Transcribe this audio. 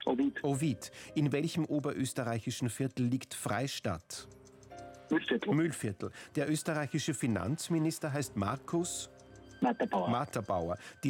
Ovid. Ovid. In welchem oberösterreichischen Viertel liegt Freistadt? Mühlviertel. Mühlviertel. Der österreichische Finanzminister heißt Markus Matterbauer. Matterbauer. Die